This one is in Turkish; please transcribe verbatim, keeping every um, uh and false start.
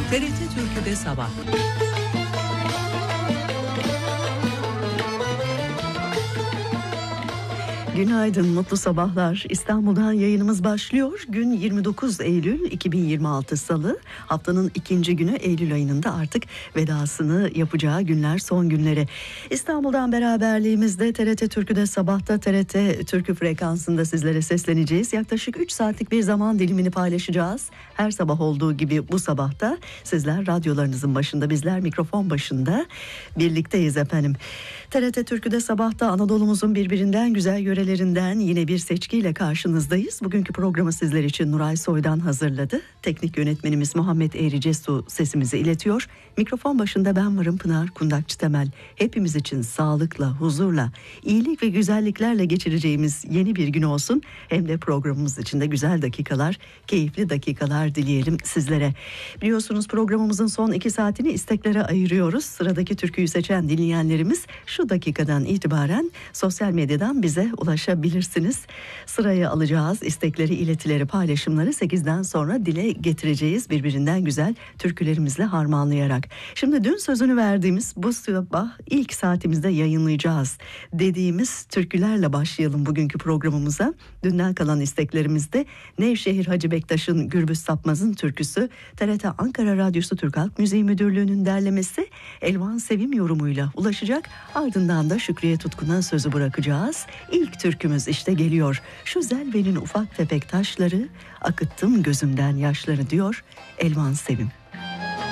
T R T Türkü'de sabah. Günaydın, mutlu sabahlar. İstanbul'dan yayınımız başlıyor. Gün yirmi dokuz Eylül iki bin yirmi altı Salı. Haftanın ikinci günü, Eylül ayının da artık vedasını yapacağı günler, son günleri. İstanbul'dan beraberliğimizde T R T Türkü'de sabahta T R T Türkü frekansında sizlere sesleneceğiz. Yaklaşık üç saatlik bir zaman dilimini paylaşacağız. Her sabah olduğu gibi bu sabahta sizler radyolarınızın başında, bizler mikrofon başında birlikteyiz efendim. T R T Türkü'de sabahta Anadolu'muzun birbirinden güzel yörelerinden yine bir seçkiyle karşınızdayız. Bugünkü programı sizler için Nuray Soydan hazırladı. Teknik yönetmenimiz Muhammed Eğricesu sesimizi iletiyor. Mikrofon başında ben varım, Pınar Kundakçı Temel. Hepimiz için sağlıkla, huzurla, iyilik ve güzelliklerle geçireceğimiz yeni bir gün olsun. Hem de programımız için de güzel dakikalar, keyifli dakikalar dileyelim sizlere. Biliyorsunuz programımızın son iki saatini isteklere ayırıyoruz. Sıradaki türküyü seçen dinleyenlerimiz şu dakikadan itibaren sosyal medyadan bize ulaşabilirsiniz. Sırayı alacağız. İstekleri, iletileri, paylaşımları sekizden sonra dile getireceğiz. Birbirinden güzel türkülerimizle harmanlayarak. Şimdi dün sözünü verdiğimiz bu sabah ilk saatimizde yayınlayacağız dediğimiz türkülerle başlayalım bugünkü programımıza. Dünden kalan isteklerimizde Nevşehir Hacı Bektaş'ın Gürbüz Sapmaz'ın türküsü, T R T Ankara Radyosu Türk Halk Müziği Müdürlüğü'nün derlemesi, Elvan Sevim yorumuyla ulaşacak. Ardından da Şükriye Tutkun'a sözü bırakacağız. İlk türkümüz işte geliyor. Şu zelvenin ufak tefek taşları, akıttım gözümden yaşları diyor Elvan Sevim.